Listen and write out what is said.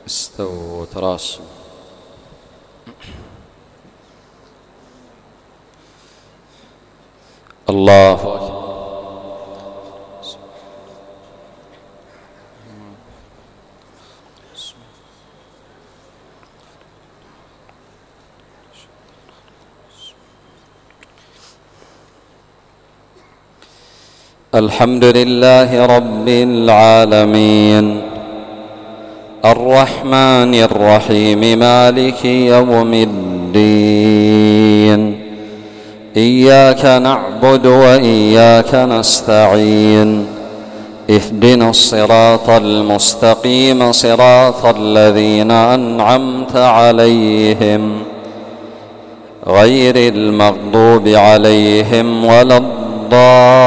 استووا وتراصوا. الله أكبر. الحمد لله رب العالمين الرحمن الرحيم مالك يوم الدين إياك نعبد وإياك نستعين اهدنا الصراط المستقيم صراط الذين أنعمت عليهم غير المغضوب عليهم ولا الضالين